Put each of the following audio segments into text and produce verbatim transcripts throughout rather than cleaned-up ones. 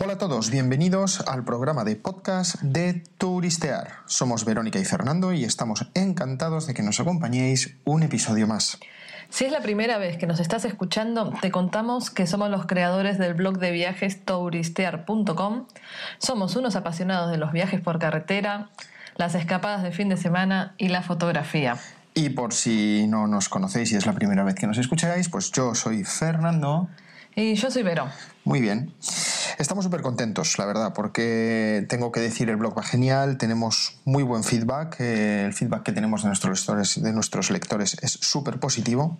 Hola a todos, bienvenidos al programa de podcast de Touristear. Somos Verónica y Fernando y estamos encantados de que nos acompañéis un episodio más. Si es la primera vez que nos estás escuchando, te contamos que somos los creadores del blog de viajes touristear punto com. Somos unos apasionados de los viajes por carretera, las escapadas de fin de semana y la fotografía. Y por si no nos conocéis y es la primera vez que nos escucháis, pues yo soy Fernando. Y yo soy Vero. Muy bien. Estamos súper contentos, la verdad, porque tengo que decir, el blog va genial, tenemos muy buen feedback, eh, el feedback que tenemos de nuestros lectores, de nuestros lectores es súper positivo.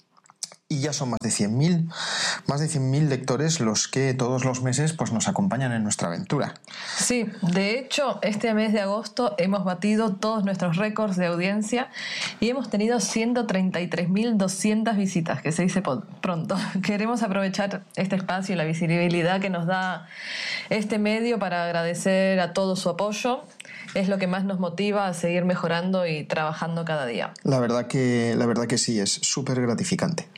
Y ya son más de cien mil, más de cien mil lectores los que todos los meses pues, nos acompañan en nuestra aventura. Sí, de hecho, este mes de agosto hemos batido todos nuestros récords de audiencia y hemos tenido ciento treinta y tres mil doscientas visitas, que se dice pronto. Queremos aprovechar este espacio y la visibilidad que nos da este medio para agradecer a todo su apoyo. Es lo que más nos motiva a seguir mejorando y trabajando cada día. La verdad que, la verdad que sí, es súper gratificante.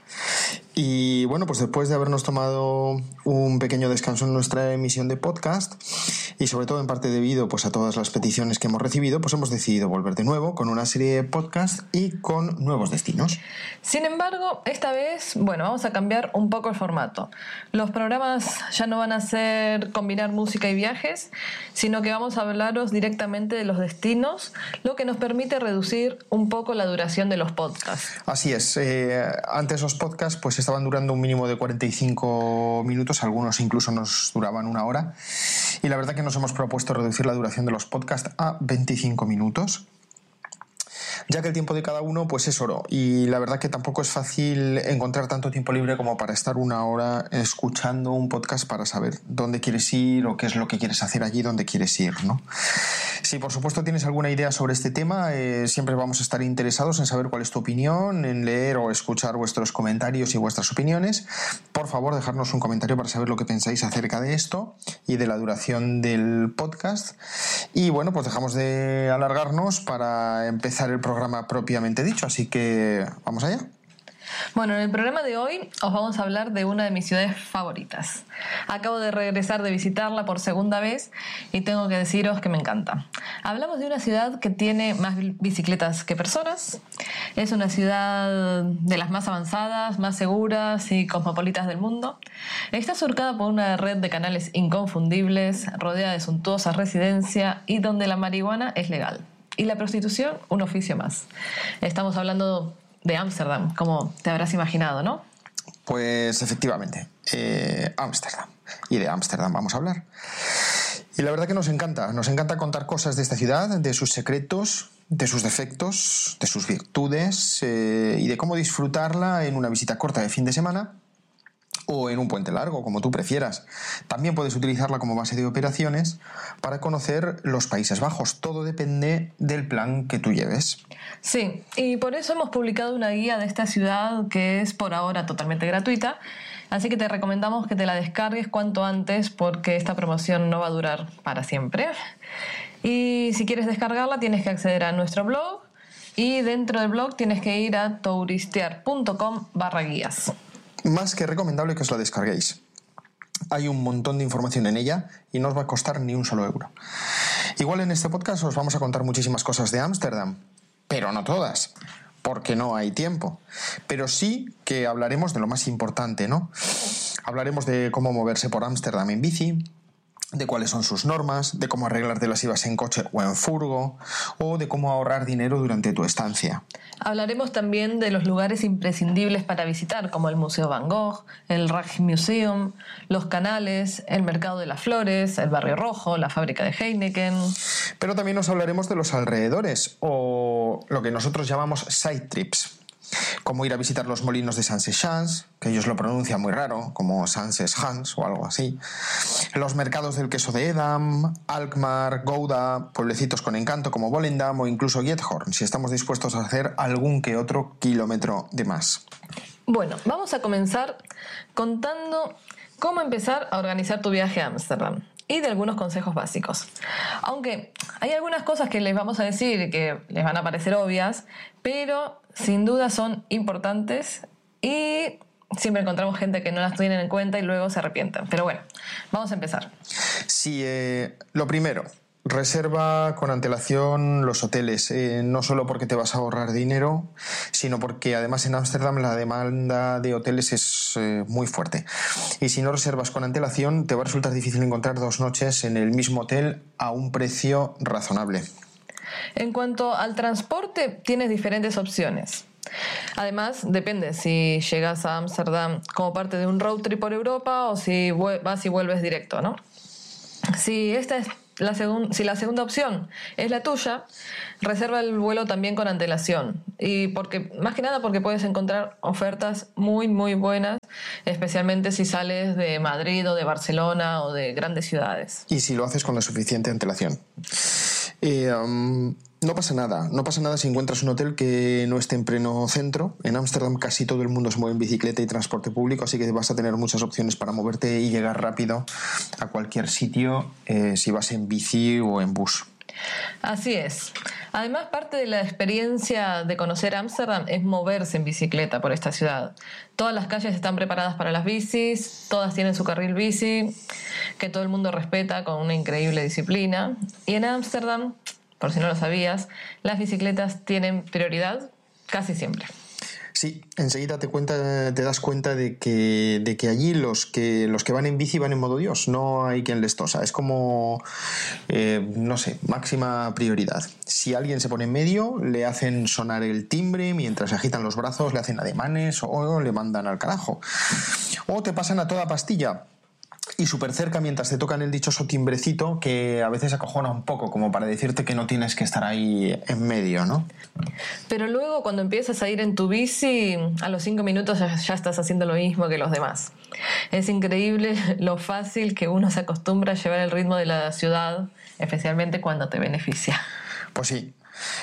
Y bueno, pues después de habernos tomado un pequeño descanso en nuestra emisión de podcast y sobre todo en parte debido pues, a todas las peticiones que hemos recibido, pues hemos decidido volver de nuevo con una serie de podcast y con nuevos destinos. Sin embargo, esta vez, bueno, vamos a cambiar un poco el formato. Los programas ya no van a ser combinar música y viajes, sino que vamos a hablaros directamente de los destinos, lo que nos permite reducir un poco la duración de los podcasts. Así es. Eh, antes los podcasts pues estaban durando un mínimo de cuarenta y cinco minutos, algunos incluso nos duraban una hora, y la verdad que nos hemos propuesto reducir la duración de los podcasts a veinticinco minutos, ya que el tiempo de cada uno pues es oro y la verdad que tampoco es fácil encontrar tanto tiempo libre como para estar una hora escuchando un podcast para saber dónde quieres ir o qué es lo que quieres hacer allí donde quieres ir, ¿no? Si por supuesto tienes alguna idea sobre este tema, eh, siempre vamos a estar interesados en saber cuál es tu opinión, en leer o escuchar vuestros comentarios y vuestras opiniones. Por favor, dejadnos un comentario para saber lo que pensáis acerca de esto y de la duración del podcast. Y bueno, pues dejamos de alargarnos para empezar el programa propiamente dicho, así que vamos allá. Bueno, en el programa de hoy os vamos a hablar de una de mis ciudades favoritas. Acabo de regresar de visitarla por segunda vez y tengo que deciros que me encanta. Hablamos de una ciudad que tiene más bicicletas que personas. Es una ciudad de las más avanzadas, más seguras y cosmopolitas del mundo. Está surcada por una red de canales inconfundibles, rodeada de suntuosa residencia y donde la marihuana es legal. Y la prostitución, un oficio más. Estamos hablando de Ámsterdam, como te habrás imaginado, ¿no? Pues efectivamente, eh, Ámsterdam. Y de Ámsterdam vamos a hablar. Y la verdad que nos encanta, nos encanta contar cosas de esta ciudad, de sus secretos, de sus defectos, de sus virtudes eh, y de cómo disfrutarla en una visita corta de fin de semana o en un puente largo, como tú prefieras. También puedes utilizarla como base de operaciones para conocer los Países Bajos. Todo depende del plan que tú lleves. Sí, y por eso hemos publicado una guía de esta ciudad que es por ahora totalmente gratuita, así que te recomendamos que te la descargues cuanto antes porque esta promoción no va a durar para siempre. Y si quieres descargarla tienes que acceder a nuestro blog y dentro del blog tienes que ir a touristear punto com barra guías. Más que recomendable que os la descarguéis. Hay un montón de información en ella y no os va a costar ni un solo euro. Igual en este podcast os vamos a contar muchísimas cosas de Ámsterdam, pero no todas, porque no hay tiempo. Pero sí que hablaremos de lo más importante, ¿no? Hablaremos de cómo moverse por Ámsterdam en bici, de cuáles son sus normas, de cómo arreglarte las ibas en coche o en furgo, o de cómo ahorrar dinero durante tu estancia. Hablaremos también de los lugares imprescindibles para visitar, como el Museo Van Gogh, el Rijksmuseum, los canales, el Mercado de las Flores, el Barrio Rojo, la fábrica de Heineken. Pero también nos hablaremos de los alrededores, o lo que nosotros llamamos side trips, como ir a visitar los molinos de Saint-Sechans, que ellos lo pronuncian muy raro, como Saint-Sechans o algo así, los mercados del queso de Edam, Alkmaar, Gouda, pueblecitos con encanto como Volendam o incluso Giethoorn, si estamos dispuestos a hacer algún que otro kilómetro de más. Bueno, vamos a comenzar contando cómo empezar a organizar tu viaje a Ámsterdam y de algunos consejos básicos. Aunque hay algunas cosas que les vamos a decir que les van a parecer obvias, pero sin duda son importantes y siempre encontramos gente que no las tienen en cuenta y luego se arrepienten. Pero bueno, vamos a empezar. Sí, eh, lo primero, reserva con antelación los hoteles, eh, no solo porque te vas a ahorrar dinero, sino porque además en Ámsterdam la demanda de hoteles es eh, muy fuerte. Y si no reservas con antelación, te va a resultar difícil encontrar dos noches en el mismo hotel a un precio razonable. En cuanto al transporte, tienes diferentes opciones. Además, depende si llegas a Ámsterdam como parte de un road trip por Europa o si vas y vuelves directo, ¿no? Si esta es la segun- si la segunda opción es la tuya, reserva el vuelo también con antelación. Y porque, más que nada porque puedes encontrar ofertas muy, muy buenas, especialmente si sales de Madrid o de Barcelona o de grandes ciudades. Y si lo haces con la suficiente antelación. Eh, um, no pasa nada, no pasa nada si encuentras un hotel que no esté en pleno centro. En Ámsterdam casi todo el mundo se mueve en bicicleta y transporte público, así que vas a tener muchas opciones para moverte y llegar rápido a cualquier sitio, eh, si vas en bici o en bus. Así es. Además, parte de la experiencia de conocer Ámsterdam es moverse en bicicleta por esta ciudad. Todas las calles están preparadas para las bicis, todas tienen su carril bici, que todo el mundo respeta con una increíble disciplina. Y en Ámsterdam, por si no lo sabías, las bicicletas tienen prioridad casi siempre. Sí, enseguida te, cuenta, te das cuenta de que, de que allí los que, los que van en bici van en modo Dios, no hay quien les tosa. Es como, eh, no sé, máxima prioridad. Si alguien se pone en medio, le hacen sonar el timbre mientras se agitan los brazos, le hacen ademanes o le mandan al carajo. O te pasan a toda pastilla. Y súper cerca mientras te tocan el dichoso timbrecito que a veces acojona un poco, como para decirte que no tienes que estar ahí en medio, ¿no? Pero luego cuando empiezas a ir en tu bici, a los cinco minutos ya, ya estás haciendo lo mismo que los demás. Es increíble lo fácil que uno se acostumbra a llevar el ritmo de la ciudad, especialmente cuando te beneficia. Pues sí.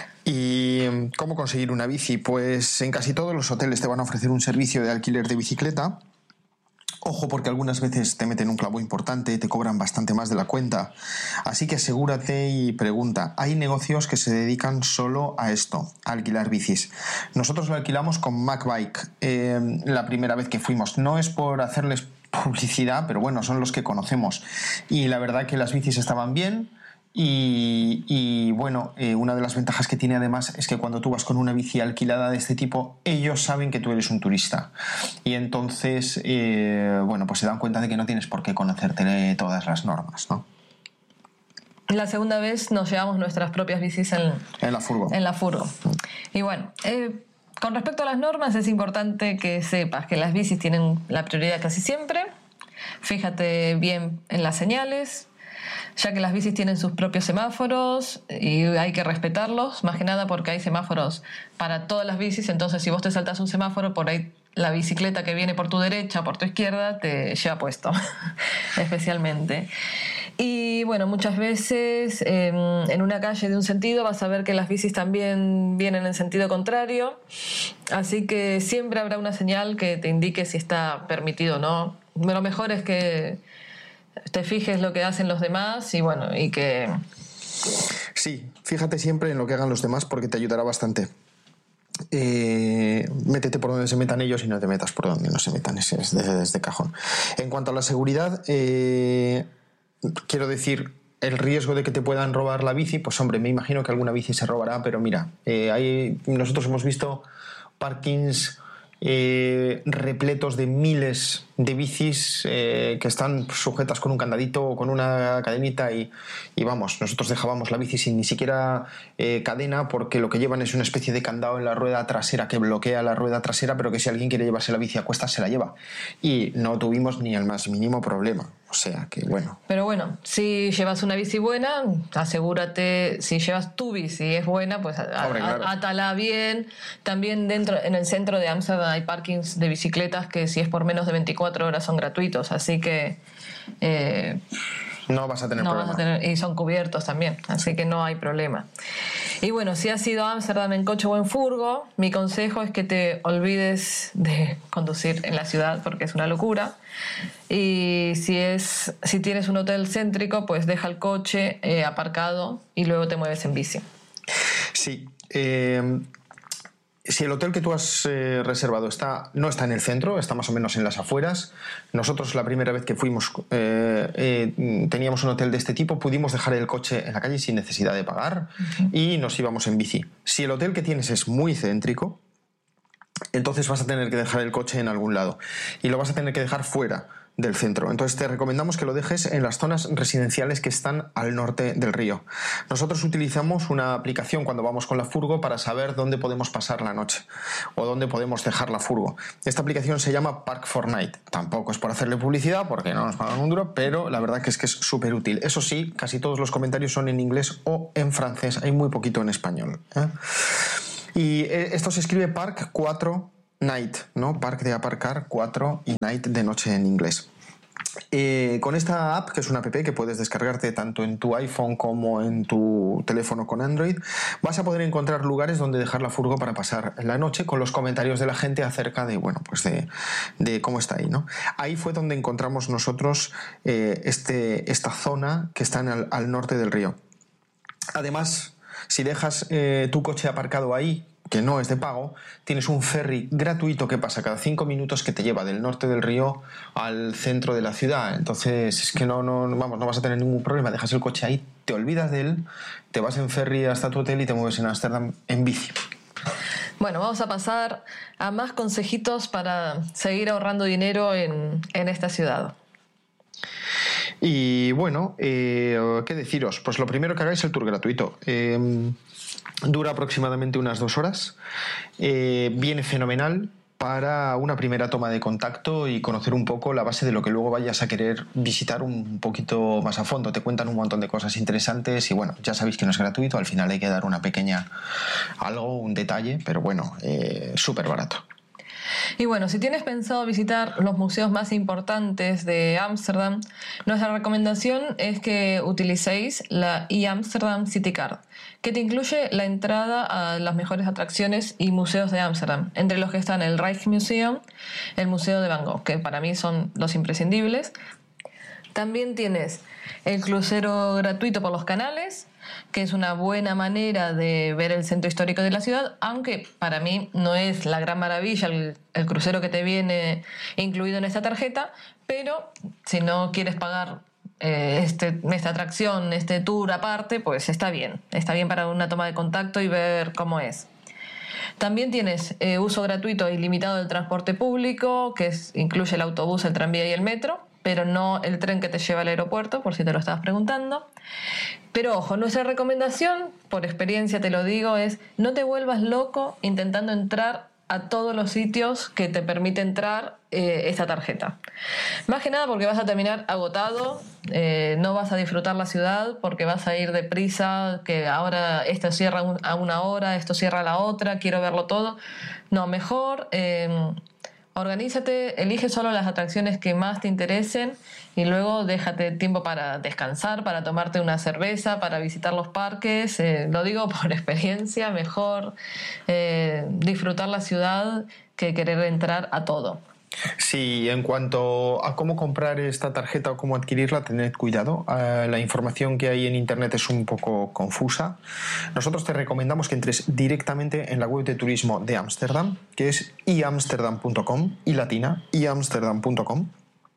¿Y cómo conseguir una bici? Pues en casi todos los hoteles te van a ofrecer un servicio de alquiler de bicicleta. Ojo, porque algunas veces te meten un clavo importante y te cobran bastante más de la cuenta. Así que asegúrate y pregunta. Hay negocios que se dedican solo a esto, a alquilar bicis. Nosotros lo alquilamos con MacBike eh, la primera vez que fuimos. No es por hacerles publicidad, pero bueno, son los que conocemos. Y la verdad que las bicis estaban bien. Y, y bueno, eh, una de las ventajas que tiene además es que cuando tú vas con una bici alquilada de este tipo, ellos saben que tú eres un turista y entonces, eh, bueno, pues se dan cuenta de que no tienes por qué conocerte todas las normas, ¿no? La segunda vez nos llevamos nuestras propias bicis en, en la furgo. En la furgo. Y bueno, eh, con respecto a las normas es importante que sepas que las bicis tienen la prioridad casi siempre. Fíjate bien en las señales, ya que las bicis tienen sus propios semáforos y hay que respetarlos, más que nada porque hay semáforos para todas las bicis, entonces si vos te saltas un semáforo, por ahí la bicicleta que viene por tu derecha, por tu izquierda, te lleva puesto, especialmente. Y bueno, muchas veces eh, en una calle de un sentido vas a ver que las bicis también vienen en sentido contrario, así que siempre habrá una señal que te indique si está permitido o no. Lo mejor es que te fijes lo que hacen los demás y bueno, y que... Sí, fíjate siempre en lo que hagan los demás porque te ayudará bastante. Eh, métete por donde se metan ellos y no te metas por donde no se metan, ese es desde, desde cajón. En cuanto a la seguridad, eh, quiero decir, el riesgo de que te puedan robar la bici, pues hombre, me imagino que alguna bici se robará, pero mira, eh, hay, nosotros hemos visto parkings eh, repletos de miles de bicis eh, que están sujetas con un candadito o con una cadenita y, y vamos, nosotros dejábamos la bici sin ni siquiera eh, cadena porque lo que llevan es una especie de candado en la rueda trasera que bloquea la rueda trasera, pero que si alguien quiere llevarse la bici a cuestas se la lleva y no tuvimos ni el más mínimo problema, o sea que bueno. Pero bueno, si llevas una bici buena, asegúrate, si llevas tu bici es buena, pues a, Hombre, claro. a, átala bien. También dentro, en el centro de Ámsterdam hay parkings de bicicletas que si es por menos de veinticuatro horas son gratuitos, así que eh, no vas a tener no problema. Vas a tener, y son cubiertos también, así que no hay problema. Y bueno, si has ido a Ámsterdam en coche o en furgo, mi consejo es que te olvides de conducir en la ciudad porque es una locura. Y si es si tienes un hotel céntrico, pues deja el coche eh, aparcado y luego te mueves en bici. Sí. Eh... si el hotel que tú has eh, reservado está, no está en el centro, está más o menos en las afueras, nosotros la primera vez que fuimos eh, eh, teníamos un hotel de este tipo, pudimos dejar el coche en la calle sin necesidad de pagar uh-huh. y nos íbamos en bici. Si el hotel que tienes es muy céntrico, entonces vas a tener que dejar el coche en algún lado y lo vas a tener que dejar fuera del centro. Entonces te recomendamos que lo dejes en las zonas residenciales que están al norte del río. Nosotros utilizamos una aplicación cuando vamos con la furgo para saber dónde podemos pasar la noche o dónde podemos dejar la furgo. Esta aplicación se llama Park for Night. Tampoco es por hacerle publicidad porque no nos pagan un duro, pero la verdad que es que es súper útil. Eso sí, casi todos los comentarios son en inglés o en francés. Hay muy poquito en español, ¿eh? Y esto se escribe Park cuatro Night, ¿no? Park de aparcar, cuatro y Night de noche en inglés. Eh, con esta app, que es una app que puedes descargarte tanto en tu iPhone como en tu teléfono con Android, vas a poder encontrar lugares donde dejar la furgo para pasar la noche con los comentarios de la gente acerca de, bueno, pues de, de cómo está ahí, ¿no? Ahí fue donde encontramos nosotros eh, este, esta zona que está en el, al norte del río. Además, si dejas eh, tu coche aparcado ahí, que no es de pago, tienes un ferry gratuito que pasa cada cinco minutos que te lleva del norte del río al centro de la ciudad. Entonces es que no, no, vamos, no vas a tener ningún problema. Dejas el coche ahí, te olvidas de él, te vas en ferry hasta tu hotel y te mueves en Ámsterdam en bici. Bueno, vamos a pasar a más consejitos para seguir ahorrando dinero en, en esta ciudad. Y bueno, eh, ¿qué deciros? Pues lo primero que hagáis es el tour gratuito. Eh, Dura aproximadamente unas dos horas. Eh, viene fenomenal para una primera toma de contacto y conocer un poco la base de lo que luego vayas a querer visitar un poquito más a fondo. Te cuentan un montón de cosas interesantes y bueno, ya sabéis que no es gratuito, al final hay que dar una pequeña algo, un detalle, pero bueno, eh, súper barato. Y bueno, si tienes pensado visitar los museos más importantes de Ámsterdam, nuestra recomendación es que utilicéis la eAmsterdam City Card, que te incluye la entrada a las mejores atracciones y museos de Ámsterdam, entre los que están el Rijksmuseum, el Museo de Van Gogh, que para mí son los imprescindibles. También tienes el crucero gratuito por los canales, que es una buena manera de ver el centro histórico de la ciudad, aunque para mí no es la gran maravilla el, el crucero que te viene incluido en esta tarjeta, pero si no quieres pagar eh, este, esta atracción, este tour aparte, pues está bien, está bien para una toma de contacto y ver cómo es. También tienes eh, uso gratuito e ilimitado del transporte público, que es, incluye el autobús, el tranvía y el metro, pero no el tren que te lleva al aeropuerto, por si te lo estabas preguntando. Pero ojo, nuestra recomendación, por experiencia te lo digo, es no te vuelvas loco intentando entrar a todos los sitios que te permite entrar eh, esta tarjeta. Más que nada porque vas a terminar agotado, eh, no vas a disfrutar la ciudad porque vas a ir deprisa, que ahora esto cierra a una hora, esto cierra a la otra, quiero verlo todo. No, mejor eh, organízate, elige solo las atracciones que más te interesen y luego déjate tiempo para descansar, para tomarte una cerveza, para visitar los parques. Eh, lo digo por experiencia, mejor eh, disfrutar la ciudad que querer entrar a todo. Sí, en cuanto a cómo comprar esta tarjeta o cómo adquirirla, tened cuidado. Uh, la información que hay en internet es un poco confusa. Nosotros te recomendamos que entres directamente en la web de turismo de Ámsterdam, que es i amsterdam punto com, y latina, i amsterdam punto com.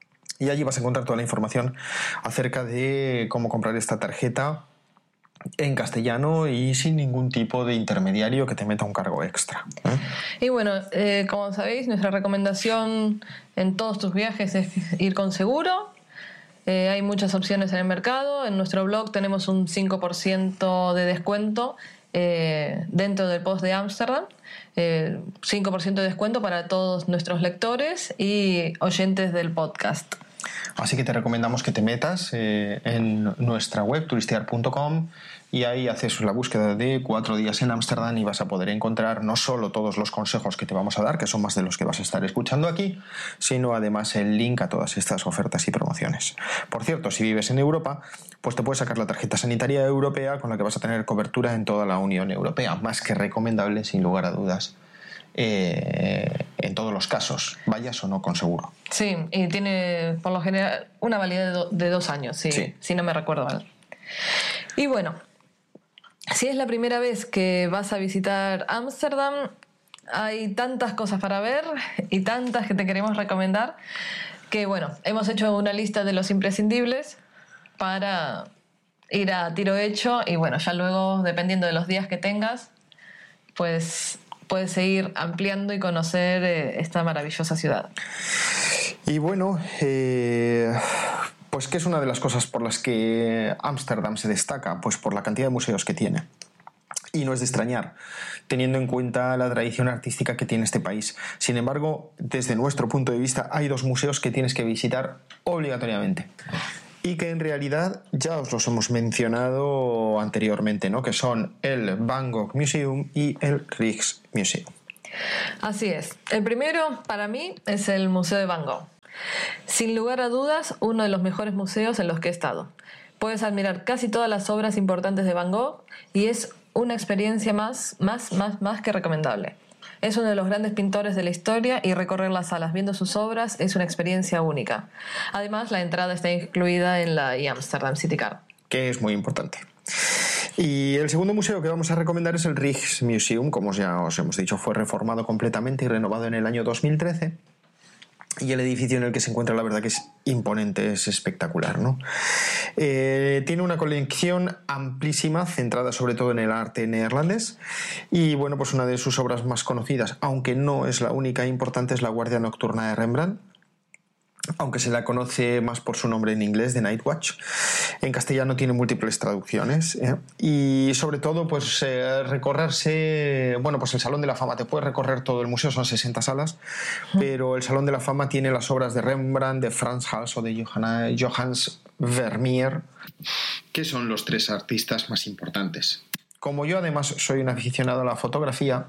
Y allí vas a encontrar toda la información acerca de cómo comprar esta tarjeta en castellano y sin ningún tipo de intermediario que te meta un cargo extra, ¿eh? Y bueno, eh, como sabéis, nuestra recomendación en todos tus viajes es ir con seguro. Eh, hay muchas opciones en el mercado. En nuestro blog tenemos un cinco por ciento de descuento eh, dentro del post de Ámsterdam. Eh, cinco por ciento de descuento para todos nuestros lectores y oyentes del podcast. Así que te recomendamos que te metas eh, en nuestra web, turistear punto com, y ahí haces la búsqueda de cuatro días en Ámsterdam y vas a poder encontrar no solo todos los consejos que te vamos a dar, que son más de los que vas a estar escuchando aquí, sino además el link a todas estas ofertas y promociones. Por cierto, si vives en Europa, pues te puedes sacar la tarjeta sanitaria europea con la que vas a tener cobertura en toda la Unión Europea, más que recomendable, sin lugar a dudas. Eh, en todos los casos, vayas o no con seguro. Sí, y tiene por lo general una validez de, do, de dos años, sí, sí. Si no me recuerdo mal. Y bueno, si es la primera vez que vas a visitar Ámsterdam, Hay tantas cosas para ver y tantas que te queremos recomendar que, bueno, hemos hecho una lista de los imprescindibles para ir a tiro hecho y, bueno, ya luego, dependiendo de los días que tengas, pues puedes seguir ampliando y conocer eh, esta maravillosa ciudad. Y bueno, eh, pues ¿qué es una de las cosas por las que Ámsterdam se destaca? Pues por la cantidad de museos que tiene. Y no es de extrañar, teniendo en cuenta la tradición artística que tiene este país. Sin embargo, desde nuestro punto de vista, hay dos museos que tienes que visitar obligatoriamente. Y que en realidad ya os los hemos mencionado anteriormente, ¿no? Que son el Van Gogh Museum y el Rijksmuseum. Así es. El primero, para mí, es el Museo de Van Gogh. Sin lugar a dudas, uno de los mejores museos en los que he estado. Puedes admirar casi todas las obras importantes de Van Gogh y es una experiencia más, más, más, más que recomendable. Es uno de los grandes pintores de la historia y recorrer las salas viendo sus obras es una experiencia única. Además, la entrada está incluida en la Amsterdam City Card. Que es muy importante. Y el segundo museo que vamos a recomendar es el Rijksmuseum. Como ya os hemos dicho, fue reformado completamente y renovado en el año dos mil trece. Y el edificio en el que se encuentra, la verdad que es imponente, es espectacular, ¿no? Eh, tiene una colección amplísima, centrada sobre todo en el arte neerlandés. Y bueno, pues una de sus obras más conocidas, aunque no es la única importante, es La Guardia Nocturna de Rembrandt, aunque se la conoce más por su nombre en inglés, The Night Watch. En castellano tiene múltiples traducciones, ¿eh? Y sobre todo, pues eh, recorrerse, bueno, pues el Salón de la Fama, te puedes recorrer todo el museo, son sesenta salas, pero el Salón de la Fama tiene las obras de Rembrandt, de Frans Hals o de Johanna, Johannes Vermeer, que son los tres artistas más importantes. Como yo además soy un aficionado a la fotografía,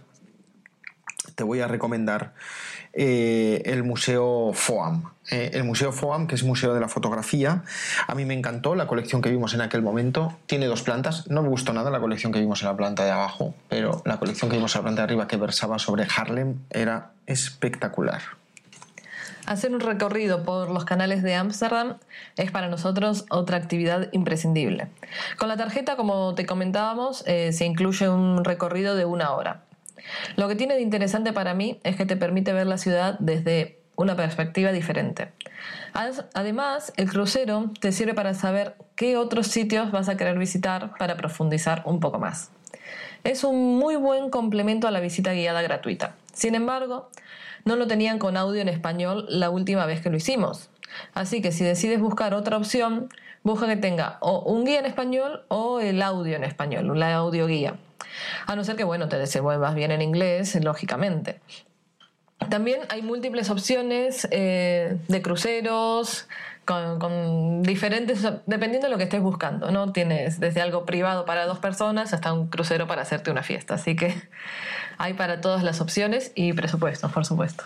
te voy a recomendar eh, el Museo Foam. Eh, el Museo Foam, que es Museo de la Fotografía. A mí me encantó la colección que vimos en aquel momento. Tiene dos plantas. No me gustó nada la colección que vimos en la planta de abajo, pero la colección que vimos en la planta de arriba, que versaba sobre Haarlem, era espectacular. Hacer un recorrido por los canales de Ámsterdam es para nosotros otra actividad imprescindible. Con la tarjeta, como te comentábamos, eh, se incluye un recorrido de una hora. Lo que tiene de interesante para mí es que te permite ver la ciudad desde una perspectiva diferente. Además, el crucero te sirve para saber qué otros sitios vas a querer visitar para profundizar un poco más. Es un muy buen complemento a la visita guiada gratuita. Sin embargo, no lo tenían con audio en español la última vez que lo hicimos. Así que si decides buscar otra opción, busca que tenga o un guía en español o el audio en español, la audioguía. A no ser que, bueno, te desenvuelvas bien en inglés, lógicamente. También hay múltiples opciones eh, de cruceros, con, con diferentes, dependiendo de lo que estés buscando, ¿no? Tienes desde algo privado para dos personas hasta un crucero para hacerte una fiesta. Así que hay para todas las opciones y presupuestos, por supuesto.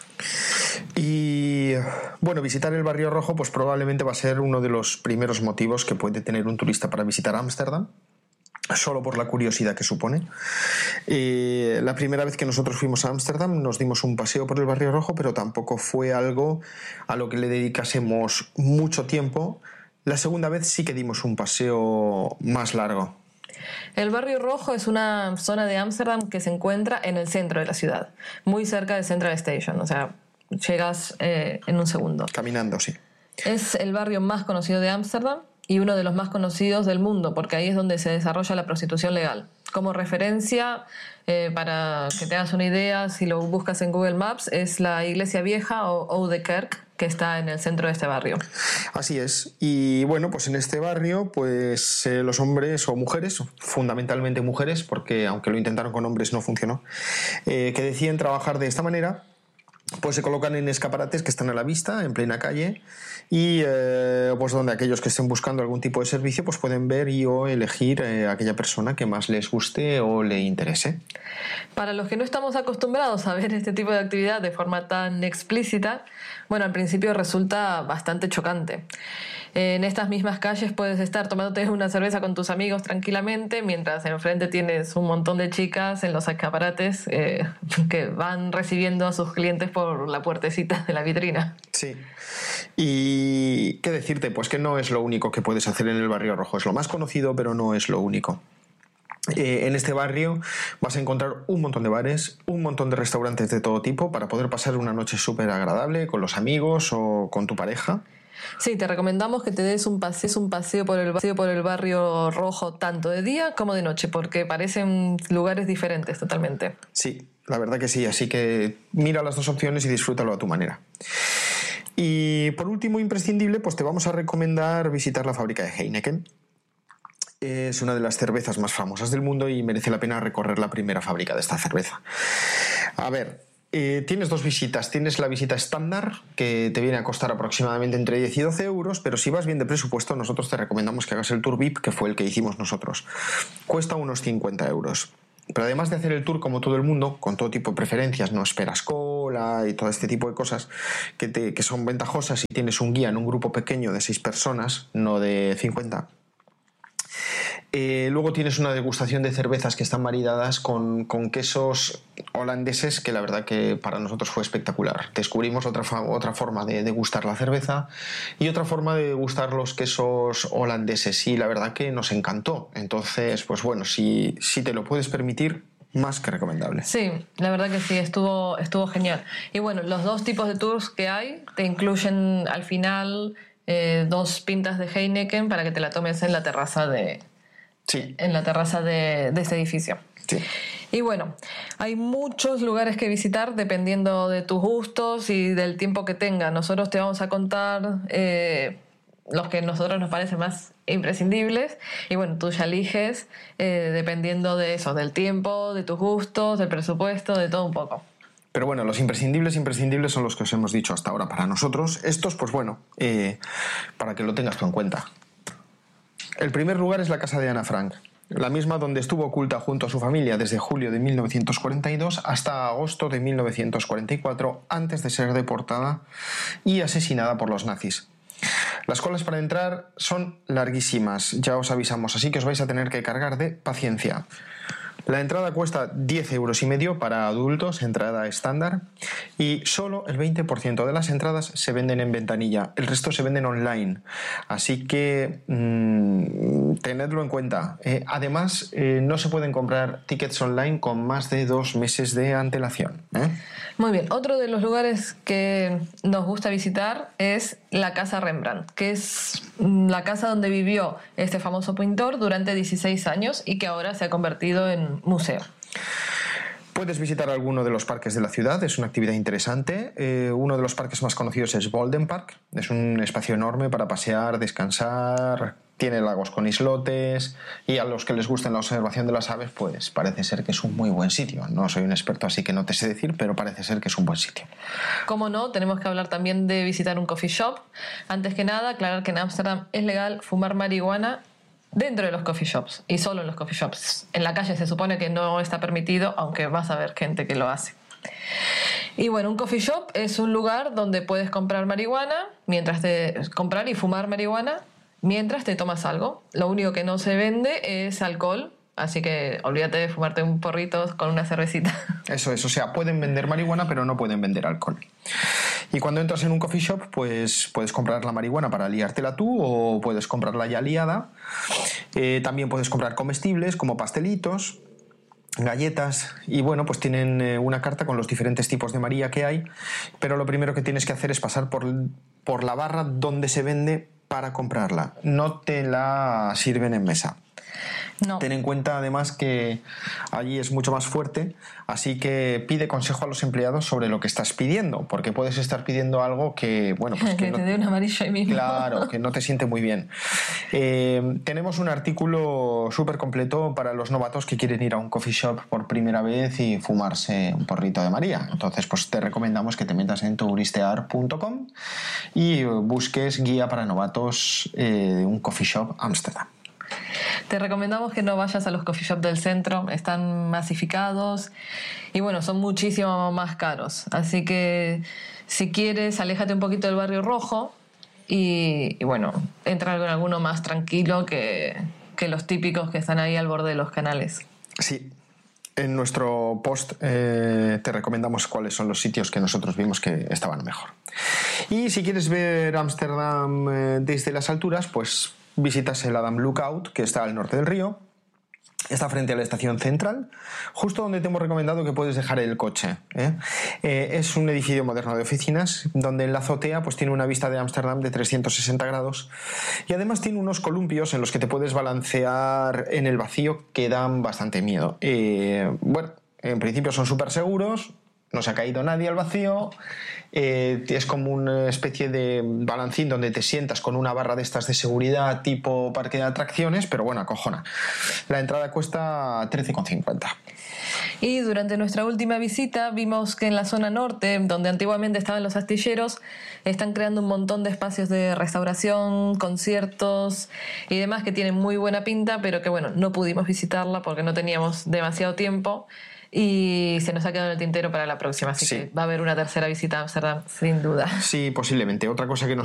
Y bueno, visitar el Barrio Rojo pues probablemente va a ser uno de los primeros motivos que puede tener un turista para visitar Ámsterdam, solo por la curiosidad que supone. Eh, la primera vez que nosotros fuimos a Ámsterdam nos dimos un paseo por el Barrio Rojo, pero tampoco fue algo a lo que le dedicásemos mucho tiempo. La segunda vez sí que dimos un paseo más largo. El Barrio Rojo es una zona de Ámsterdam que se encuentra en el centro de la ciudad, muy cerca de Central Station, o sea, llegas eh, en un segundo. Caminando, sí. Es el barrio más conocido de Ámsterdam y uno de los más conocidos del mundo, porque ahí es donde se desarrolla la prostitución legal. Como referencia, eh, para que te hagas una idea, si lo buscas en Google Maps, es la Iglesia Vieja o Oude Kerk, que está en el centro de este barrio. Así es. Y bueno, pues en este barrio, pues eh, los hombres o mujeres, fundamentalmente mujeres, porque aunque lo intentaron con hombres no funcionó, eh, que deciden trabajar de esta manera, pues se colocan en escaparates que están a la vista, en plena calle, y eh, pues donde aquellos que estén buscando algún tipo de servicio pues pueden ver y o elegir eh, aquella persona que más les guste o le interese. Para los que no estamos acostumbrados a ver este tipo de actividad de forma tan explícita, bueno, al principio resulta bastante chocante. En estas mismas calles puedes estar tomándote una cerveza con tus amigos tranquilamente, mientras enfrente tienes un montón de chicas en los escaparates eh, que van recibiendo a sus clientes por la puertecita de la vitrina. Sí. Y qué decirte, pues que no es lo único que puedes hacer en el Barrio Rojo. Es lo más conocido, pero no es lo único. Eh, en este barrio vas a encontrar un montón de bares, un montón de restaurantes de todo tipo para poder pasar una noche súper agradable con los amigos o con tu pareja. Sí, te recomendamos que te des un paseo, un paseo por el paseo por el barrio rojo tanto de día como de noche, porque parecen lugares diferentes totalmente. Sí, la verdad que sí, así que mira las dos opciones y disfrútalo a tu manera. Y por último, imprescindible, pues te vamos a recomendar visitar la fábrica de Heineken. Es una de las cervezas más famosas del mundo y merece la pena recorrer la primera fábrica de esta cerveza. A ver, eh, tienes dos visitas. Tienes la visita estándar, que te viene a costar aproximadamente entre diez y doce euros, pero si vas bien de presupuesto, nosotros te recomendamos que hagas el tour V I P, que fue el que hicimos nosotros. Cuesta unos cincuenta euros. Pero además de hacer el tour como todo el mundo, con todo tipo de preferencias, no esperas cola y todo este tipo de cosas que, te, que son ventajosas si tienes un guía en un grupo pequeño de seis personas, no de cincuenta. Eh, luego tienes una degustación de cervezas que están maridadas con, con quesos holandeses, que la verdad que para nosotros fue espectacular. Descubrimos otra, otra forma de degustar la cerveza y otra forma de degustar los quesos holandeses, y la verdad que nos encantó. Entonces, pues bueno, si, si te lo puedes permitir, más que recomendable. Sí, la verdad que sí, estuvo, estuvo genial. Y bueno, los dos tipos de tours que hay te incluyen al final eh, dos pintas de Heineken para que te la tomes en la terraza de... Sí. En la terraza de, de este edificio. Sí. Y bueno, hay muchos lugares que visitar dependiendo de tus gustos y del tiempo que tengas. Nosotros te vamos a contar eh, los que a nosotros nos parecen más imprescindibles. Y bueno, tú ya eliges eh, dependiendo de eso, del tiempo, de tus gustos, del presupuesto, de todo un poco. Pero bueno, los imprescindibles, imprescindibles son los que os hemos dicho hasta ahora para nosotros. Estos, pues bueno, eh, para que lo tengas tú en cuenta. El primer lugar es la casa de Ana Frank, la misma donde estuvo oculta junto a su familia desde julio de mil novecientos cuarenta y dos hasta agosto de mil novecientos cuarenta y cuatro, antes de ser deportada y asesinada por los nazis. Las colas para entrar son larguísimas, ya os avisamos, así que os vais a tener que cargar de paciencia. La entrada cuesta diez euros y medio para adultos, entrada estándar, y solo el veinte por ciento de las entradas se venden en ventanilla, el resto se venden online, así que mmm, tenedlo en cuenta. Eh, además, eh, no se pueden comprar tickets online con más de dos meses de antelación, ¿eh? Muy bien, otro de los lugares que nos gusta visitar es la Casa Rembrandt, que es la casa donde vivió este famoso pintor durante dieciséis años y que ahora se ha convertido en museo. Puedes visitar alguno de los parques de la ciudad, es una actividad interesante. Eh, uno de los parques más conocidos es Bolden Park, es un espacio enorme para pasear, descansar, tiene lagos con islotes, y a los que les guste la observación de las aves, pues parece ser que es un muy buen sitio. No soy un experto, así que no te sé decir, pero parece ser que es un buen sitio. Como no, tenemos que hablar también de visitar un coffee shop. Antes que nada, aclarar que en Ámsterdam es legal fumar marihuana dentro de los coffee shops y solo en los coffee shops. En la calle se supone que no está permitido, aunque vas a ver gente que lo hace. Y bueno, un coffee shop es un lugar donde puedes comprar marihuana, mientras te comprar y fumar marihuana mientras te tomas algo. Lo único que no se vende es alcohol, así que olvídate de fumarte un porrito con una cervecita. Eso es, o sea, pueden vender marihuana, pero no pueden vender alcohol. Y cuando entras en un coffee shop, pues puedes comprar la marihuana para liártela tú o puedes comprarla ya liada. Eh, también puedes comprar comestibles como pastelitos, galletas, y bueno, pues tienen eh, una carta con los diferentes tipos de María que hay, pero lo primero que tienes que hacer es pasar por, por la barra donde se vende para comprarla. No te la sirven en mesa. No. Ten en cuenta además que allí es mucho más fuerte, así que pide consejo a los empleados sobre lo que estás pidiendo, porque puedes estar pidiendo algo que, bueno, pues que, que no, te dé un amarillo ahí mismo. Claro, que no te siente muy bien. Eh, tenemos un artículo súper completo para los novatos que quieren ir a un coffee shop por primera vez y fumarse un porrito de María. Entonces, pues te recomendamos que te metas en touristear punto com y busques guía para novatos de eh, un coffee shop Ámsterdam. Te recomendamos que no vayas a los coffee shops del centro, están masificados y bueno, son muchísimo más caros. Así que si quieres, aléjate un poquito del barrio rojo y, y bueno, entra en alguno más tranquilo que, que los típicos que están ahí al borde de los canales. Sí. En nuestro post eh, te recomendamos cuáles son los sitios que nosotros vimos que estaban mejor. Y si quieres ver Ámsterdam eh, desde las alturas, pues visitas el Adam Lookout, que está al norte del río. Está frente a la estación central, justo donde te hemos recomendado que puedes dejar el coche. ¿eh? Eh, es un edificio moderno de oficinas, donde en la azotea pues, tiene una vista de Ámsterdam de trescientos sesenta grados y además tiene unos columpios en los que te puedes balancear en el vacío que dan bastante miedo. Eh, bueno, en principio son súper seguros, no se ha caído nadie al vacío, eh, es como una especie de balancín donde te sientas con una barra de estas de seguridad tipo parque de atracciones, pero bueno, acojona. La entrada cuesta trece con cincuenta. Y durante nuestra última visita vimos que en la zona norte, donde antiguamente estaban los astilleros, están creando un montón de espacios de restauración, conciertos y demás que tienen muy buena pinta, pero que bueno, no pudimos visitarla porque no teníamos demasiado tiempo. Y se nos ha quedado en el tintero para la próxima, así sí. que va a haber una tercera visita a Ámsterdam, sin duda. Sí, posiblemente. Otra cosa que nos